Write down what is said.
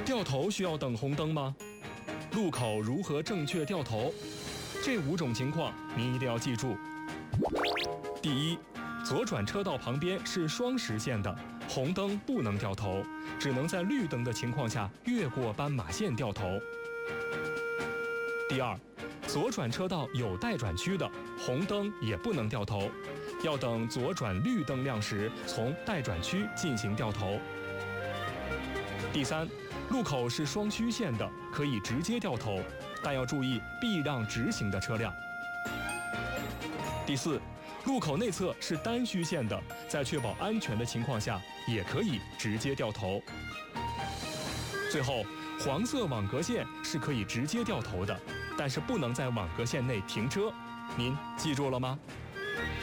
掉头需要等红灯吗？路口如何正确掉头？这5种情况您一定要记住。第一，左转车道旁边是双实线的，红灯不能掉头，只能在绿灯的情况下越过斑马线掉头。第二，左转车道有待转区的，红灯也不能掉头，要等左转绿灯亮时从待转区进行掉头。第三，路口是双虚线的，可以直接掉头，但要注意避让直行的车辆。第四，路口内侧是单虚线的，在确保安全的情况下，也可以直接掉头。最后，黄色网格线是可以直接掉头的，但是不能在网格线内停车，您记住了吗？